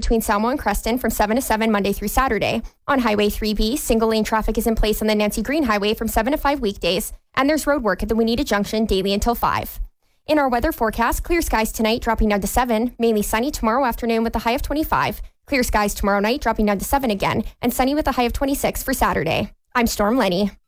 between Salmo and Creston from 7 to 7 Monday through Saturday. On Highway 3B, single lane traffic is in place on the Nancy Green Highway from 7 to 5 weekdays, and there's road work at the Wineta Junction daily until 5. In our weather forecast, clear skies tonight dropping down to 7, mainly sunny tomorrow afternoon with a high of 25. Clear skies tomorrow night dropping down to 7 again, and sunny with a high of 26 for Saturday. I'm Storm Lenny.